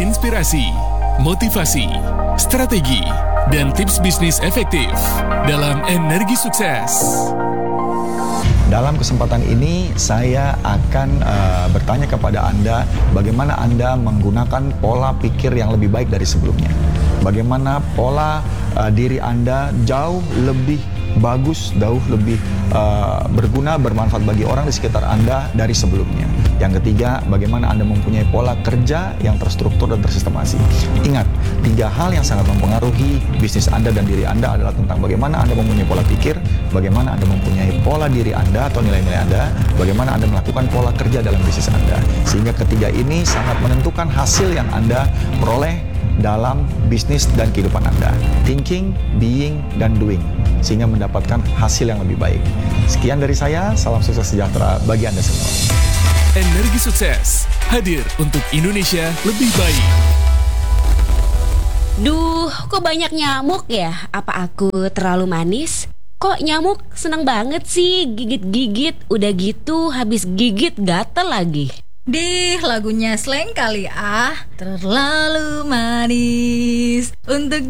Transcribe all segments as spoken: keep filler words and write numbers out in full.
Inspirasi, motivasi, strategi, dan tips bisnis efektif dalam Energi Sukses. Dalam kesempatan ini saya akan uh, bertanya kepada Anda bagaimana Anda menggunakan pola pikir yang lebih baik dari sebelumnya. Bagaimana pola uh, diri Anda jauh lebih bagus, jauh lebih uh, berguna, bermanfaat bagi orang di sekitar Anda dari sebelumnya. Yang ketiga, bagaimana Anda mempunyai pola kerja yang terstruktur dan tersistemasi. Ingat, tiga hal yang sangat mempengaruhi bisnis Anda dan diri Anda adalah tentang bagaimana Anda mempunyai pola pikir, bagaimana Anda mempunyai pola diri Anda atau nilai-nilai Anda, bagaimana Anda melakukan pola kerja dalam bisnis Anda. Sehingga ketiga ini sangat menentukan hasil yang Anda peroleh dalam bisnis dan kehidupan Anda. Thinking, being, dan doing. Sehingga mendapatkan hasil yang lebih baik. Sekian dari saya, salam sukses sejahtera bagi Anda semua. Energi Sukses hadir untuk Indonesia lebih baik. Duh, kok banyak nyamuk ya? Apa aku terlalu manis? Kok nyamuk seneng banget sih gigit-gigit? Udah gitu habis gigit gatel lagi. Dih, lagunya slang kali ah. Terlalu manis untuk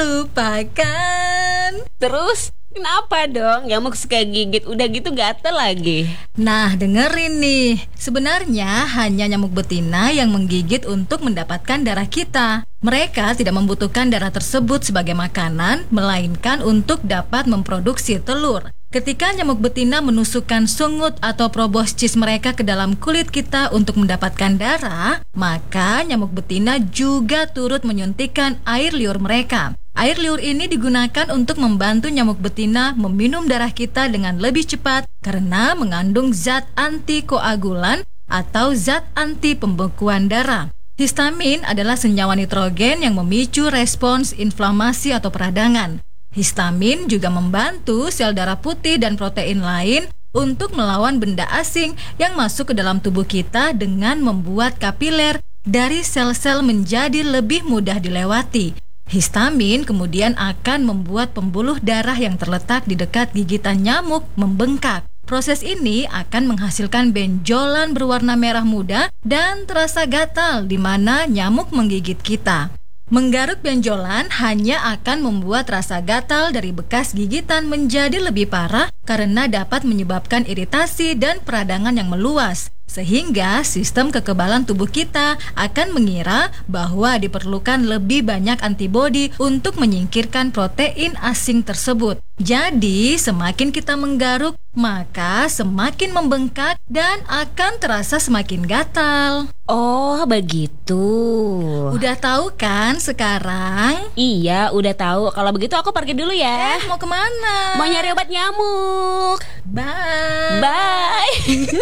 dilupakan. Terus kenapa dong nyamuk suka gigit? Udah gitu gatel lagi. Nah, dengerin nih. Sebenarnya hanya nyamuk betina yang menggigit untuk mendapatkan darah kita. Mereka tidak membutuhkan darah tersebut sebagai makanan, melainkan untuk dapat memproduksi telur. Ketika nyamuk betina menusukkan sungut atau proboscis mereka ke dalam kulit kita untuk mendapatkan darah, maka nyamuk betina juga turut menyuntikkan air liur mereka. Air liur ini digunakan untuk membantu nyamuk betina meminum darah kita dengan lebih cepat karena mengandung zat antikoagulan atau zat anti pembekuan darah. Histamin adalah senyawa nitrogen yang memicu respons inflamasi atau peradangan. Histamin juga membantu sel darah putih dan protein lain untuk melawan benda asing yang masuk ke dalam tubuh kita dengan membuat kapiler dari sel-sel menjadi lebih mudah dilewati. Histamin kemudian akan membuat pembuluh darah yang terletak di dekat gigitan nyamuk membengkak. Proses ini akan menghasilkan benjolan berwarna merah muda dan terasa gatal di mana nyamuk menggigit kita. Menggaruk benjolan hanya akan membuat rasa gatal dari bekas gigitan menjadi lebih parah karena dapat menyebabkan iritasi dan peradangan yang meluas. Sehingga sistem kekebalan tubuh kita akan mengira bahwa diperlukan lebih banyak antibodi untuk menyingkirkan protein asing tersebut. Jadi, semakin kita menggaruk, maka semakin membengkak dan akan terasa semakin gatal. Oh, begitu. Udah tahu kan sekarang? Iya, udah tahu. Kalau begitu aku pergi dulu ya. Eh, mau kemana? Mau nyari obat nyamuk. Bye. Bye.